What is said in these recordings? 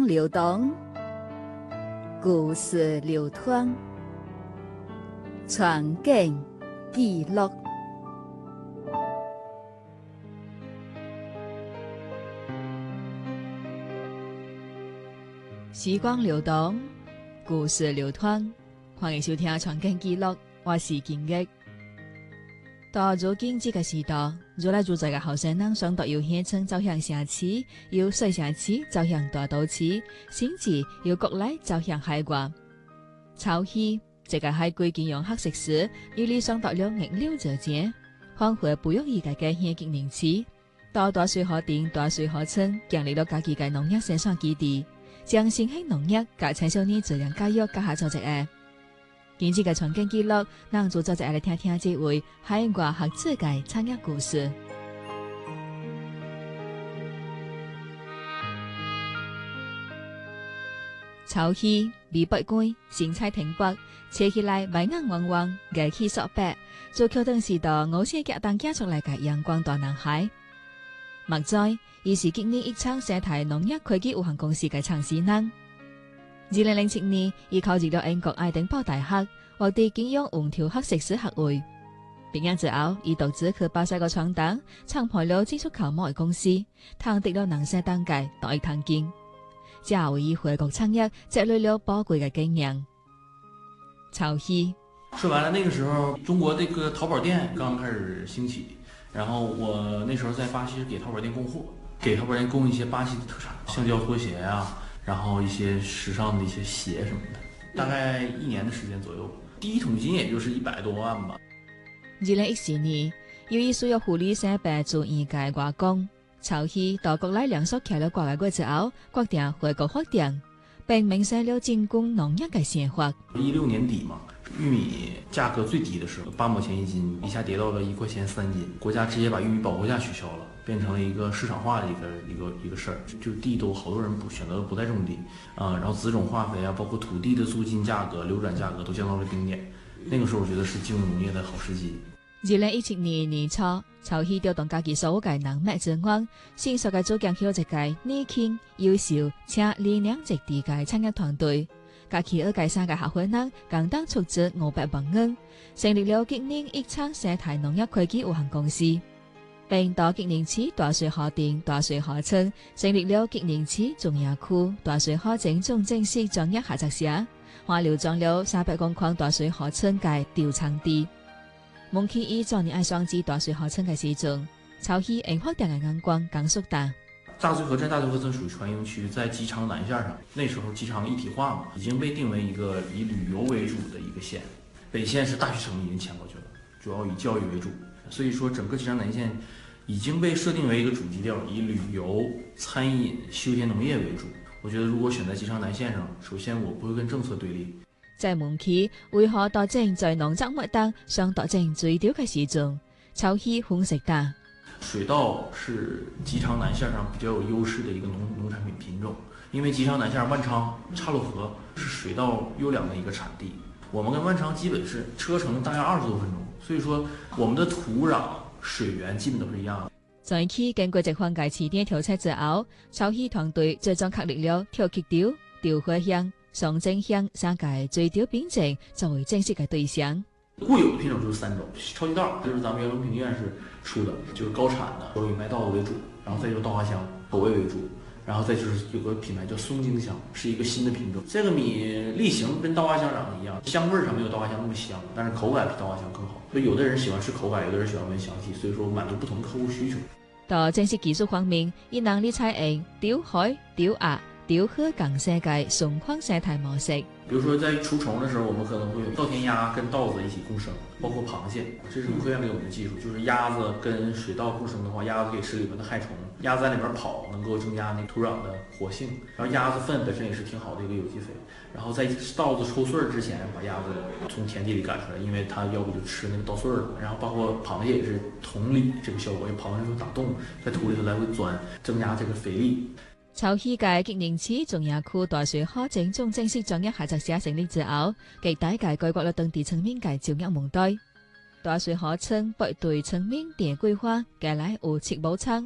光流动，故事流淌，传景记录。时光流动，故事流淌，欢迎收听《传景记录》，我是金玉。到如今这个时代，越来越多嘅后生人想到由县城走向城市，由小城市走向大都市，甚至由国内走向海外。潮起，这个海归金融黑食时，与理想到了硬流者间，返回不容易嘅县级年次，到大水河町、大水河村建立了家己嘅农业生产基地，将新兴农业甲青少年质量教育结合做一个。今次嘅传景记录，咱就做一来听听这位海外学者嘅产业故事。潮起，味不甘，新菜停拔，切起来白眼汪汪，牙齿索白，做桥墩时代我先夹当夹出来嘅阳光大男孩。目在，伊是今年一厂生态农业科技有限公司嘅创始人。2007年，伊考入了英國愛丁堡大學，獲得金融運調學碩士學位。畢業之後，伊獨自去巴西個廠檔，創辦了技術考模嘅公司，探得了人生當屆大堂經，之後為伊回國創業積累了寶貴嘅經驗。潮起， 說白了，那個時候中國這個淘寶店剛開始興起，然後我那時候在巴西給淘寶店供貨，給淘寶店供一些巴西的特產，橡膠拖鞋啊。然後一些時尚的一些鞋什麼的，大概1年的時間左右，第一桶金也就是100多萬吧。 2014年，由於需要護理生病住院嘅外公，潮起到國內兩所開了掛嘅之後，決定回國發展，並明寫了進攻農業嘅想法。 16年底嘛，玉米價格最低的時候，8毛錢一斤，一下跌到了1塊錢3斤，國家直接把玉米保護價取消了。變成了一個市場化的一個事兒，就地都好多人選擇不再種地啊，然後資種化肥啊，包括土地的租金價格、流轉價格都降到了冰點。那個時候我覺得是進入農業的好時機。 2017年年初，潮起調動家己所有嘅人脈資源，迅速嘅組建起了一個年輕、優秀且理念接地嘅產業團隊，家己2屆3個合夥人共同出資500萬元，成立了今年一廠生態農業科技有限公司。並到吉寧市大水河町、大水河村成立了吉寧市中亞區大水河整種正式專業合作社，還流裝了300公頃大水河村嘅調產地。夢起伊昨年愛上至大水河村嘅時陣，潮起引發點嘅眼光更縮大。 大水河鎮屬於船運區，在機場南線上，那時候機場一體化嘛，已經被定為一個以旅遊為主的一個線。北線是大學城已經遷過去了，主要以教育為主，所以說整個機場南線已經被設定為一個主基調，以旅遊、餐飲、休閒農業為主。我覺得如果選在機場南線上，首先我不會跟政策對立。 在夢起為何達成在農作物當上達成最少嘅時陣，潮起分析大。 水稻是機場南線上比較有優勢的一個農產品品種，因為機場南線萬昌、岔路河是水稻優良的一個產地，我們跟萬昌基本是車程大概20多分鐘，所以說我們的土壤水源基本都是一樣。 在期經過一番嘅詞典調測之後，潮起團隊最終確立了跳棘調、調花香、上正香3個最調品種作為正式嘅對象。 固有的品種就是3種，超級稻就是咱們園農品院是出的，就是高產的，都以賣稻子為主，然後再就是稻花香，口味為主，然後再就是有個品牌叫松京香，是一個新的品種。這個米粒型跟稻花香長得一樣，香味上沒有稻花香那麼香，但是口感比稻花香更好。所以有的人喜歡吃口感，有的人喜歡聞香氣，所以說滿足不同的客戶需求。 到正式技術方面，伊能力採用調海、調壓、調河港世界雙框生態模式。 比如說在除蟲的時候，我們可能會有稻田鴨跟稻子一起共生，包括螃蟹，這是科院給我們的技術，就是鴨子跟水稻共生的話，鴨子可以吃裡面的害蟲，鴨子在裡面跑能夠增加那土壤的活性，然後鴨子糞本身也是挺好的一個有機肥，然後在稻子抽穗兒之前把鴨子從田地裡趕出來，因為它要不就吃那個稻穗兒，然後包括螃蟹也是同理這個效果，因為螃蟹會打洞，在土裡頭來回鑽，增加這個肥力。 潮起嘅吉寧市中亞區大水河整種正式專業合作社成立之後，給大家改革了當地村民嘅就業門對。大水河村北對村民電規劃，計來有7畝倉，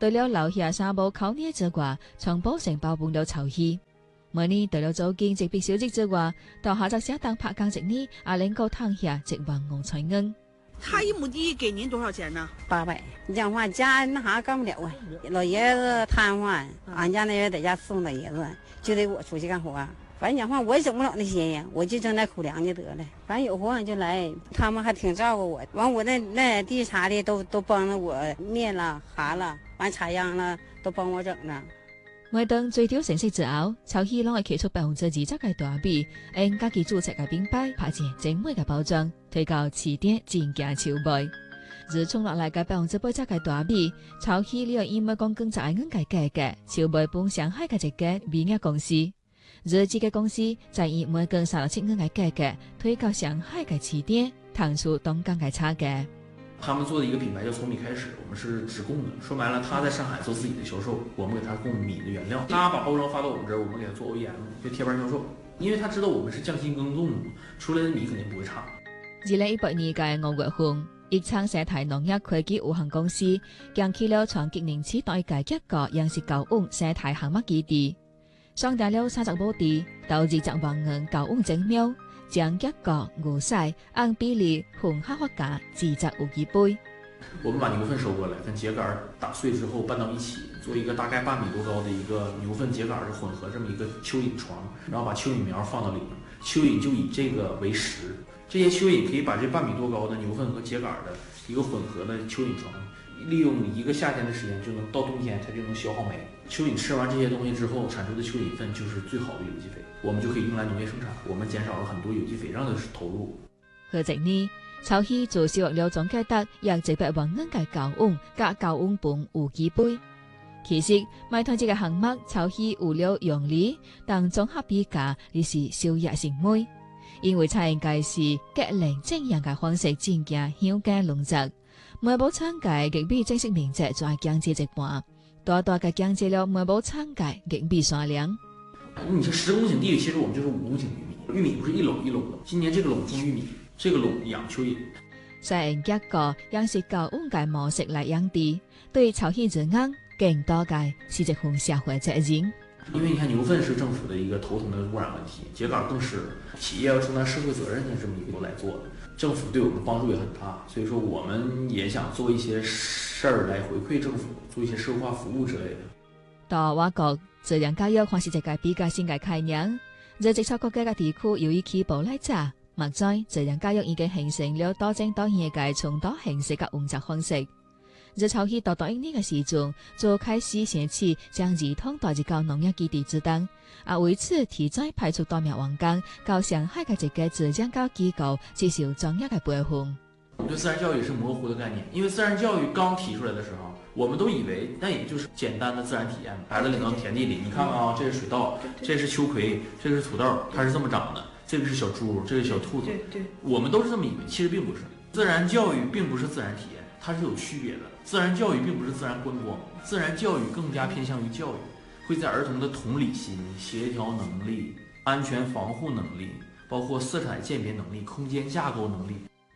對了留下三部考驗之外，從保成包辦了籌戲。每年對了做兼職別小職之外，到下晝寫當拍更職呢，能夠躺下直往我財恩。 他一畝地給您多少錢呢 ？800，你講話家那啥幹不了啊。老爺子癱瘓，俺家那人在家伺候老爺子，就得我出去幹活。反正講話我也整不了那些呀，我就整點口糧就得了。反正有活俺就來，他們還挺照顧我。完我那地啥的都幫着我滅了、哈了，完插秧了都幫我整了。 每當最屌成績之後，籌戲攏會企出20%嘅大幣，按家己註冊嘅品牌拍成精美嘅包裝，推到市店進價售賣。而衝落來嘅80%嘅大幣，籌戲了因為講更加硬嘅價格，售賣幫上海嘅一間美業公司。而這個公司就以每更37元嘅價格推到上海嘅市店，騰出東港嘅差價。 他們做的一個品牌叫從米開始，我們是直供的。說白了，他在上海做自己的銷售，我們給他供米的原料。他把包裝發到我們這兒，我們給他做 OEM，就貼牌銷售。因為他知道我們是匠心耕種的，出來的米肯定不會差。 2018年嘅5月份，益昌社台農業科技有限公司將起了從吉寧市到嘅一個央視高温社台項目基地，上架了30畝地，導致จาก萬人高温精妙。將一個牛屎按比例混合加自製有機杯。 我們把牛糞收過來，跟秸稈打碎之後拌到一起，做一個大概半米多高的一個牛糞秸稈的混合這麼一個蚯蚓床，然後把蚯蚓苗放到裡面，蚯蚓就以這個為食。這些蚯蚓可以把這半米多高的牛糞和秸稈的一個混合的蚯蚓床，利用一個夏天的時間就能到冬天它就能消耗沒。蚯蚓吃完這些東西之後產出的蚯蚓糞就是最好的有機肥，我們就可以用來農業生產，我們減少了很多有機肥料的投入。 去年呢，籌戲就收穫了總計得約100萬元嘅高温加高温本有機杯。其實每趟這個項目籌戲有了用理，但綜合比價你是收益成倍，因為採用嘅是結零正樣嘅方式進行鄉間農作，每部產價亦比正式面積再降至一半。大大嘅降低了每部產價亦比3兩。 你這10公頃地，其實我們就是5公頃玉米，玉米不是一簍一簍的。今年這個簍種玉米，這個簍養蚯蚓。 採用一個央視高温嘅模式來養地，對籌戲之硬更多嘅是一份社會責任。 因為你看牛糞是政府的一個頭疼的污染問題，秸稈更是企業要承擔社會責任的這麼一個來做的，政府對我們幫助也很大，所以說我們也想做一些事兒來回饋政府，做一些社會化服務之類的。 到我國質量教育還是一個比較新嘅概念，在接觸各個地區由於起步來早，目前質量教育已經形成了多種多樣嘅從多形式嘅運作方式。在籌戲到1年嘅時陣，就開始掀起將兒童帶入到農業基地之登，為此提前派出多名員工到上海嘅一個質量教育機構接受專業嘅培訓。 對自然教育是模糊的概念，因為自然教育剛提出來的時候，我們都以為那也就是簡單的自然體驗，孩子領到田地裡，你看看啊，這是水稻，這是秋葵，這個是土豆，它是這麼長的，這個是小豬，這個是小兔子，對，我們都是這麼以為，其實並不是。自然教育並不是自然體驗，它是有區別的。自然教育並不是自然觀光，自然教育更加偏向於教育，會在兒童的同理心、協調能力、安全防護能力，包括色彩鑑別能力、空間架構能力。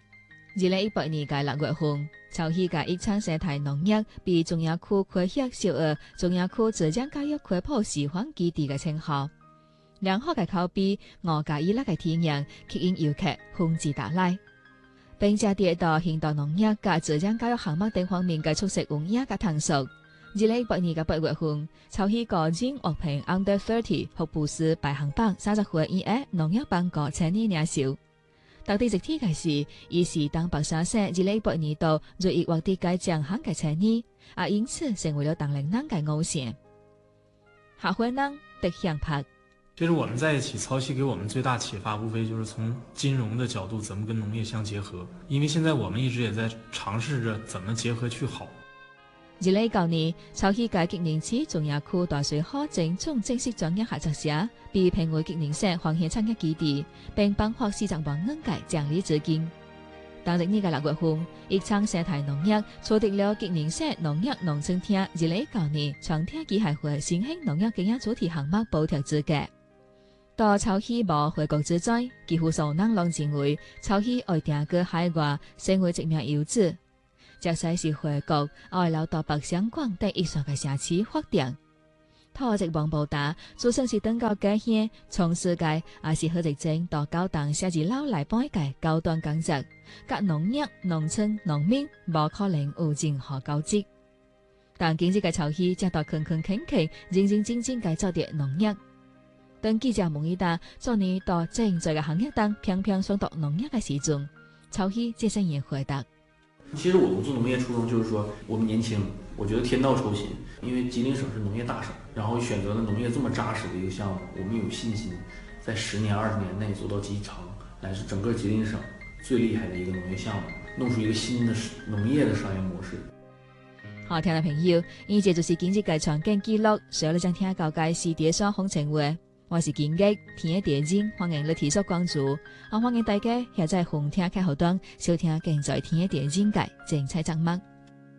2018年嘅6月份，籌戲嘅益昌社台農業被中央區開設小額中央區質量教育科普示範基地嘅稱號。良好嘅口碑，5加1嘅體驗吸引遊客紛至沓來，並且跌到現代農業及質量教育項目等方面嘅促成運營嘅探索。2018年嘅8月份，籌戲個人獲評 Under 30福布斯排行榜30歲以下農業邦國青年領袖。特別值提嘅是，伊是當白沙省2018年度最易獲得該獎項嘅青年，因此成為了當年人嘅偶像。下回呢，得向拍。 其實我們在一起，籌戲給我們最大啟發，無非就是從金融的角度，怎麼跟農業相結合。因為現在我們一直也在嘗試着怎麼結合去好。 2019年，籌戲嘅吉寧市中央區大水河整種正式專業合作社被評為吉寧省環境產業基地，並頒發40萬元嘅獎勵資金。當日呢個6月份，益昌社台農業取得了吉寧省農業農村廳2019年全廳機械化新興農業經營主題項目補貼資格。到籌戲無回國之際，幾乎所有人都認為籌戲愛定個海外成為一名遊子。 即使是回國愛留到北上廣等以上嘅城市發展。土籍王報達就算是等到改縣從事嘅，也是好直正到高檔寫字樓來幫嘅高端工作，甲農業、農村、農民無可能有任何交集。但經濟嘅潮起，正到勤勤懇懇、認認真真嘅做啲農業。當記者問伊達做你到正在嘅行業當偏偏想讀農業嘅時陣，潮起這聲也回答： 其實我們做農業初衷就是說，我們年輕，我覺得天道酬勤，因為吉林省是農業大省，然後選擇了農業這麼扎實的一個項目，我們有信心在10年、20年內做到集成，乃是整個吉林省最厲害的一個農業項目，弄出一個新的農業的商業模式。 好聽嘅朋友，以上就是經濟界長經記錄，所有將聽到嘅是第三風情話。我是建吉，聽地精，歡迎你提出關注。我歡迎大家下載紅聽開後端，收聽更在聽地精界精彩節目。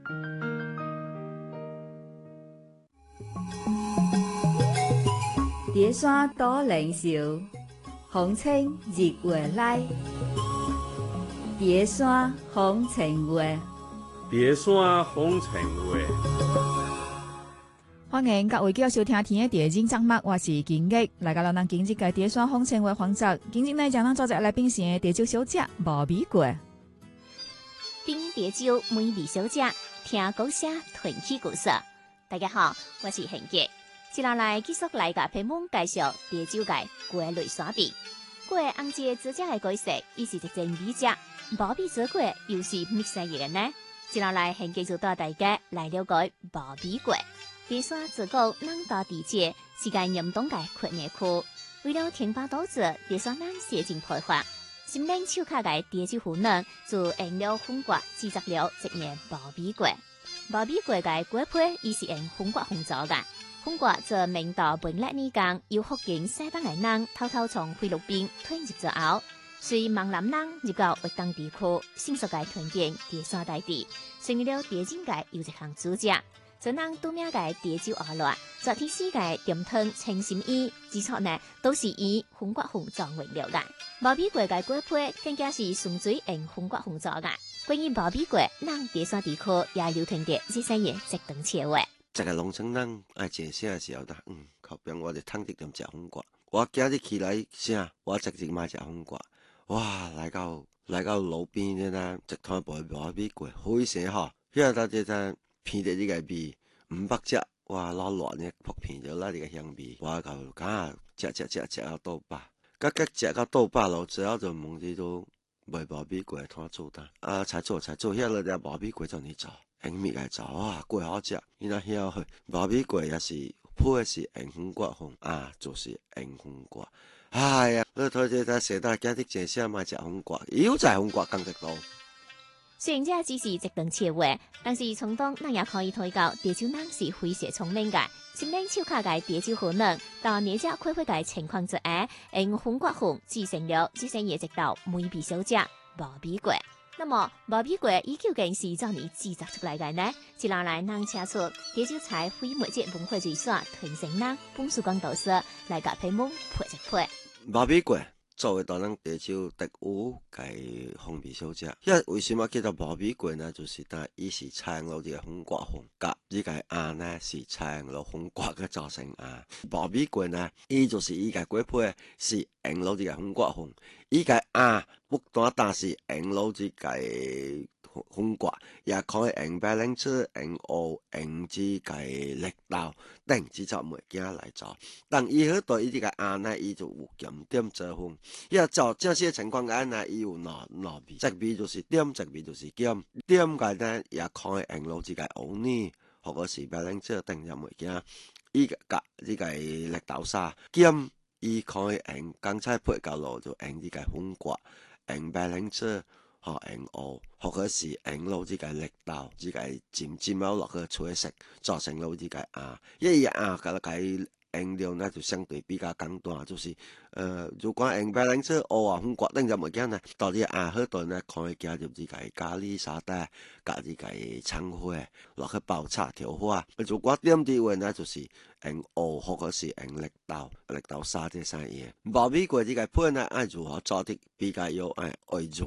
碟山多靈秀，風情日月來。碟山風情話， 碟山風情話。 歡迎各位繼續收聽天嘅地精節目，我是建吉，來到咱經濟嘅碟山風情話環節。今日呢，將咱做隻來賓是地酒小姐無米粿。 冰地酒美味小姐，聽故事傳奇故事。大家好，我是賢吉，接下來繼續來甲朋友介紹地酒嘅粿類選品。粿按照自家嘅改食，伊是一種美食，無米做粿又是乜嘢嘢呢？接下來賢吉就帶大家來了解無米粿。碟山自古人道地界是個嚴冬嘅缺熱區，為了填飽肚子，碟山人寫進培發，心靈手卡嘅地酒壺呢，就用了紅葛製作了一年無米粿。無米粿嘅粿皮伊是用紅葛紅做嘅，紅葛在明朝本歷年間，由福建西北嘅人偷偷從菲律賓吞入咗後，隨閩南人入到粵東地區，迅速嘅吞遍碟山大地，成為了地精嘅又一項主食。做人拄名嘅地酒鵝卵，昨天時嘅點湯清心衣，之錯呢都是以紅葛紅做原料嘅。無米粿嘅粿皮更加是純粹用紅葛紅做嘅。關於無米粿，咱碟山地區也流傳着這些嘢直等切話。 一個農村人愛食啥嘅時候，後邊我哋湯啲點食紅葛。我今日起來啥，我直接買食紅葛。哇，來到路邊嘅呢，一攤賣無米粿，好食吼！遐大隻隻。片啲呢個味500隻，哇！攞亂嘅撲片咗啦，呢個香味，我就梗係食到倒飽，食到倒飽咯，之後就問啲都賣無米粿攤做單，才做，遐個隻無米粿就你做，用米來做，哇！粿好食，你那曉去無米粿也是配是用紅葛紅，就是用紅葛，哎呀！你睇住睇成大家啲正聲買隻紅葛，又就係紅葛更得多。 雖然這只是一頓切話，但是從中咱也可以睇到地酒人是非常聰明嘅，心靈手卡嘅地酒可能到呢隻開會嘅情況之下，用紅葛紅製成了這些嘢一道美味小食無米粿。那麼無米粿依究竟是怎樣製作出來嘅呢？接下來咱請出地酒財非物質文化隨所傳承人本書講導師來甲朋友配一配。 無米粿作為咱地酒特有嘅風味小食，因為為什麼叫做無米粿呢？就是但伊是採用咗紅葛紅，甲呢個鴨呢是採用咗紅葛嘅做成鴨。無米粿呢，伊就是伊個粿皮是用咗呢個紅葛紅，伊個鴨不單是用咗呢個紅葛，也可以用白蘭子、用蚵、用呢個綠豆等呢種物件來做。但伊好對伊呢個鴨呢，伊就有減點做風。因為做這些情況下呢，伊有糯味，這味就是點，這味就是減。點嘅呢，也可以用到呢個蚵泥，或者是白蘭子等種物件。伊個呢個綠豆沙減，伊可以用剛才配到落就用呢個紅葛，用白蘭子。用蚵，或者是用到呢個綠豆，呢個浸落去吹食，做成到呢個鴨。因為鴨嘅用料呢就相對比較簡單，就是如果用白蘭子、蚵紅葛等種物件呢，到啲鴨嗰度呢可以加入呢個咖喱沙嗲，加呢個蔥花落去爆炒調花。如果點啲話呢，就是用蚵或者是用綠豆沙啲生嘢。無米粿呢個配呢，愛如何做啲比較有愛用。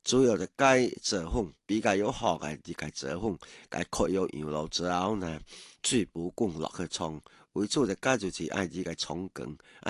主要就解遮風，比較有效嘅就解遮風，解確有養老之後呢，水不滾落去沖，為主就解就是愛呢個沖更。